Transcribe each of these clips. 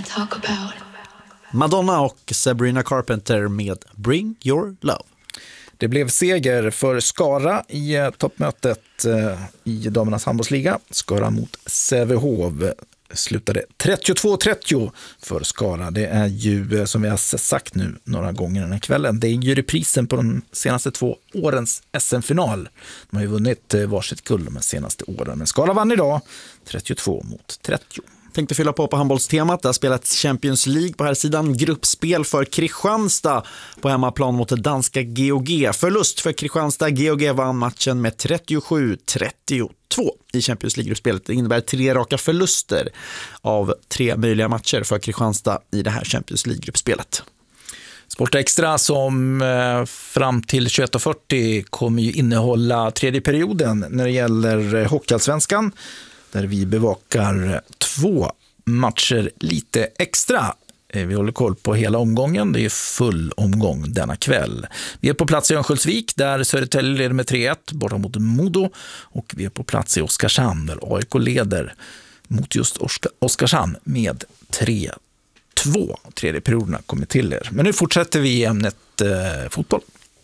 talk about. Madonna och Sabrina Carpenter med Bring Your Love. Det blev seger för Skara i toppmötet i damernas handbollsliga. Skara mot Sävehof slutade 32-30 för Skara. Det är ju, som vi har sagt nu några gånger den här kvällen, det är ju reprisen på de senaste 2 årens SM-final. De har ju vunnit varsitt guld de senaste åren. Men Skara vann idag 32-30. Tänkte fylla på handbollstemat. Det har spelats Champions League på här sidan. Gruppspel för Kristianstad på hemmaplan mot det danska GOG. Förlust för Kristianstad. GOG vann matchen med 37-32 i Champions League-gruppspelet. Det innebär 3 raka förluster av 3 möjliga matcher för Kristianstad i det här Champions League-gruppspelet. Sport Extra som fram till 21.40 kommer ju innehålla tredje perioden när det gäller Hockeyallsvenskan, där vi bevakar 2 matcher lite extra. Vi håller koll på hela omgången. Det är full omgång denna kväll. Vi är på plats i Örnsköldsvik där Södertälje leder med 3-1 borta mot Modo. Och vi är på plats i Oskarshamn där AIK leder mot just Oskarshamn med 3-2. Tredje perioderna kommer till er. Men nu fortsätter vi i ämnet fotboll.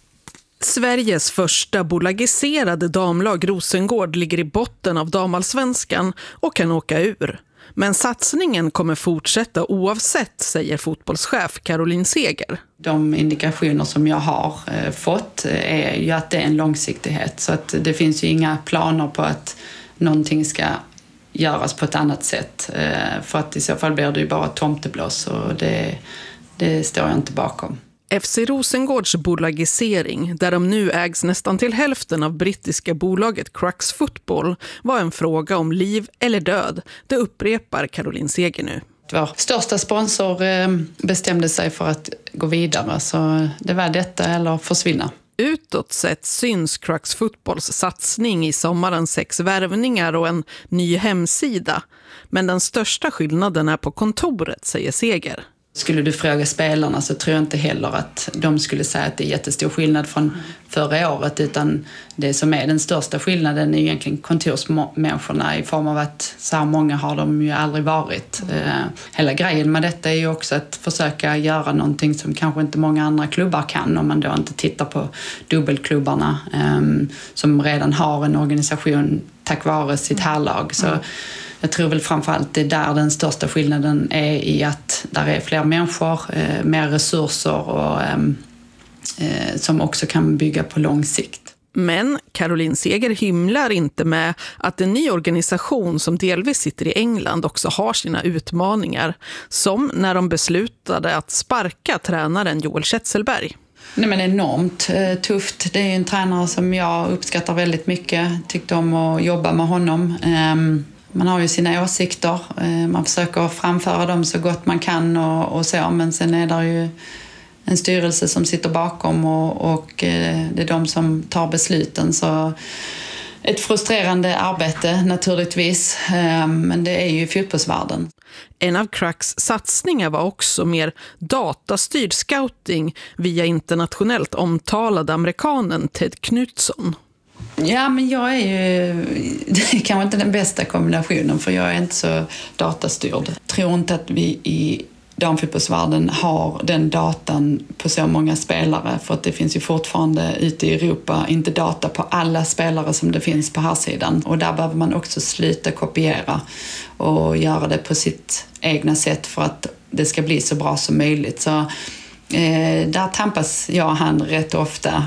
Sveriges första bolagiserade damlag Rosengård ligger i botten av damallsvenskan och kan åka ur. Men satsningen kommer fortsätta oavsett, säger fotbollschef Caroline Seger. De indikationer som jag har fått är ju att det är en långsiktighet. Så att det finns ju inga planer på att någonting ska göras på ett annat sätt. För att i så fall blir det ju bara tomteblås och det står jag inte bakom. FC Rosengårds bolagisering, där de nu ägs nästan till hälften av brittiska bolaget Crux Football, var en fråga om liv eller död. Det upprepar Caroline Seger nu. Vår största sponsor bestämde sig för att gå vidare, så det var detta eller försvinna. Utåt sett syns Crux Footballs satsning i sommarens 6 värvningar och en ny hemsida. Men den största skillnaden är på kontoret, säger Seger. Skulle du fråga spelarna så tror jag inte heller att de skulle säga att det är jättestor skillnad från förra året, utan det som är den största skillnaden är egentligen kontorsmänniskorna i form av att så här många har de ju aldrig varit. Hela grejen med detta är ju också att försöka göra någonting som kanske inte många andra klubbar kan, om man då inte tittar på dubbelklubbarna som redan har en organisation tack vare sitt härlag. Så jag tror väl framförallt det är där den största skillnaden är, i att där är fler människor, mer resurser och som också kan bygga på lång sikt. Men Caroline Seger hymlar inte med att en ny organisation som delvis sitter i England också har sina utmaningar. Som när de beslutade att sparka tränaren Joel Kjetselberg. Nej, men enormt tufft. Det är en tränare som jag uppskattar väldigt mycket. Tyckte om att jobba med honom. Man har ju sina åsikter, man försöker framföra dem så gott man kan och så, men sen är det ju en styrelse som sitter bakom och det är de som tar besluten. Så ett frustrerande arbete naturligtvis, men det är ju fotbollsvärlden. En av Crux satsningar var också mer datastyrd scouting via internationellt omtalade amerikanen Ted Knutsson. Ja, men jag är ju kanske inte den bästa kombinationen, för jag är inte så datastyrd. Jag tror inte att vi i damfotbollsvärlden har den datan på så många spelare, för att det finns ju fortfarande ute i Europa inte data på alla spelare som det finns på här sidan. Och där behöver man också sluta kopiera och göra det på sitt egna sätt för att det ska bli så bra som möjligt. Så där tampas jag och han rätt ofta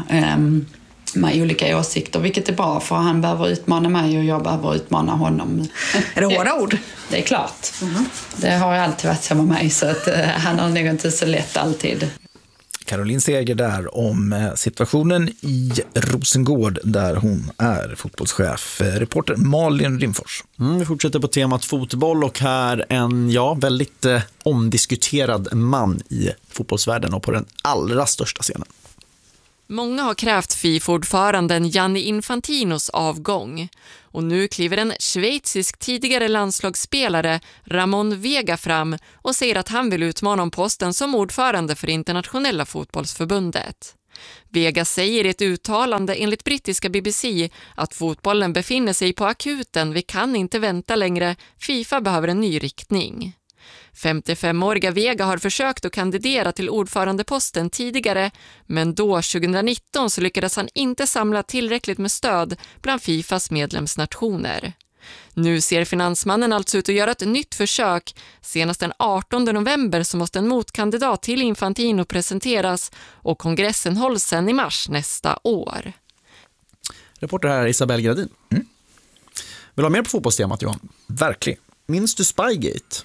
med olika åsikter, vilket är bra, för han behöver utmana mig och jag behöver utmana honom. Är det hårda ord? Det är klart. Det har ju alltid varit så med mig, så att han har nog inte så lätt alltid. Caroline Seger där om situationen i Rosengård där hon är fotbollschef. Reporter Malin Rimfors. Vi fortsätter på temat fotboll och här en väldigt omdiskuterad man i fotbollsvärlden och på den allra största scenen. Många har krävt FIFA-ordföranden Gianni Infantinos avgång. Och nu kliver en schweizisk tidigare landslagsspelare, Ramon Vega, fram och säger att han vill utmana om posten som ordförande för internationella fotbollsförbundet. Vega säger i ett uttalande enligt brittiska BBC att fotbollen befinner sig på akuten, vi kan inte vänta längre, FIFA behöver en ny riktning. 55-åriga Vega har försökt att kandidera till ordförandeposten tidigare, men då 2019 så lyckades han inte samla tillräckligt med stöd bland FIFAs medlemsnationer. Nu ser finansmannen alltså ut att göra ett nytt försök. Senast den 18 november så måste en motkandidat till Infantino presenteras och kongressen hålls sen i mars nästa år. Reporter här Isabel Gradin. Vill du ha mer på fotbollstemat, Johan? Verkligen. Minns du Spygate?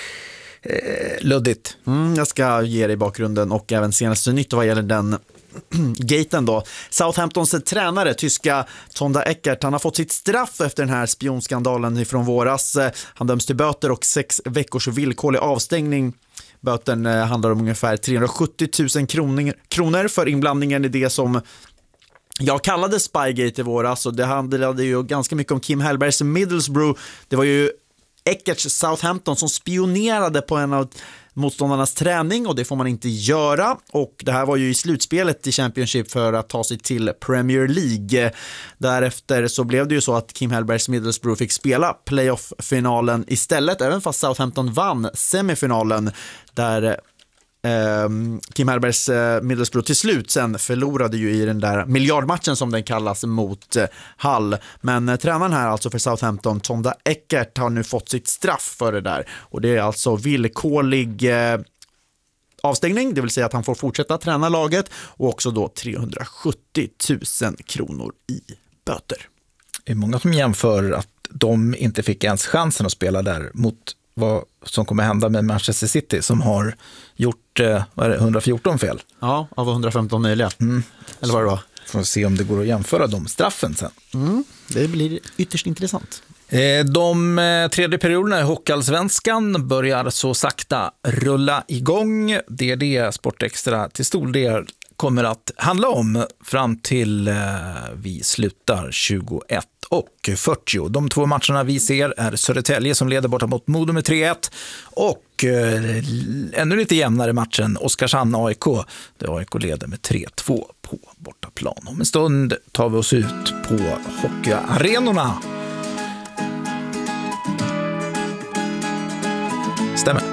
Luddigt. Jag ska ge dig bakgrunden och även senaste nytt vad gäller den gaten då. Southamptons tränare, tyska Tonda Eckert, han har fått sitt straff efter den här spionskandalen från våras. Han döms till böter och 6 veckors villkorlig avstängning. Böten handlar om ungefär 370 000 kronor för inblandningen i det som jag kallade Spygate i våras, och det handlade ju ganska mycket om Kim Hellbergs Middlesbrough. Det var ju Eckerts Southampton som spionerade på en av motståndarnas träning, och det får man inte göra. Och det här var ju i slutspelet i Championship för att ta sig till Premier League. Därefter så blev det ju så att Kim Hellbergs Middlesbrough fick spela playoff-finalen istället, även fast Southampton vann semifinalen där Kim Hellbergs Middlesbrough till slut sen förlorade ju i den där miljardmatchen som den kallas mot Hull. Men tränaren här alltså för Southampton, Tonda Eckert, har nu fått sitt straff för det där. Och det är alltså villkorlig avstängning, det vill säga att han får fortsätta träna laget, och också då 370 000 kronor i böter. Det är många som jämför att de inte fick ens chansen att spela där mot vad som kommer hända med Manchester City, som har gjort 114 fel. Ja, av 115 möjliga. Eller vad det var. Får se om det går att jämföra de straffen sen. Det blir ytterst intressant. De tredje perioderna i Hockeyallsvenskan börjar så sakta rulla igång. Det är det Sportextra till stor del kommer att handla om fram till vi slutar 21:40. De 2 matcherna vi ser är Södertälje som leder borta mot Modo med 3-1 och ännu lite jämnare matchen Oskarshamn-AIK där AIK leder med 3-2 på bortaplan. Om en stund tar vi oss ut på hockeyarenorna. Stämmer.